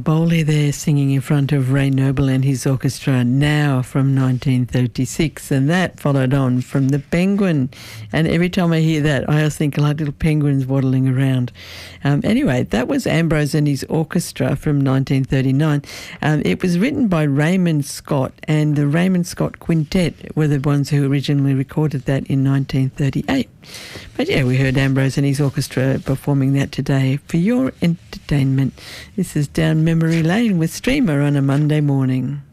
Bowley there singing in front of Ray Noble and his orchestra, Now, from 1936, and that followed on from The Penguin. And every time I hear that, I always think like little penguins waddling around. Anyway, that was Ambrose and his orchestra from 1939. It was written by Raymond Scott, and the Raymond Scott Quintet were the ones who originally recorded that in 1938. But yeah, we heard Ambrose and his orchestra performing that today for your entertainment. This is Down Memory Lane with Streamer on a Monday morning.